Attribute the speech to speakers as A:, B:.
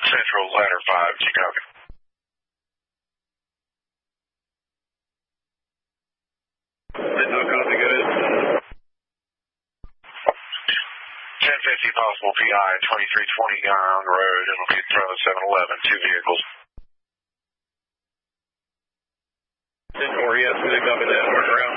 A: Central, ladder 5, Chicago.
B: No copy, good.
A: 1050 possible PI, 2320 on the road. It'll be in front of 7-Eleven, 2 vehicles.
B: 10-4, yes, good, copy that. Work around.